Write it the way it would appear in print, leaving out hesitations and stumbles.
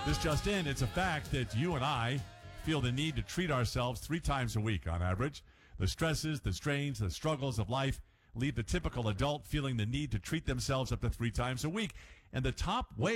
This just in, it's a fact that you and I feel the need to treat ourselves 3 times a week on average. The stresses, the strains, the struggles of life leave the typical adult feeling the need to treat themselves up to 3 times a week. And the top way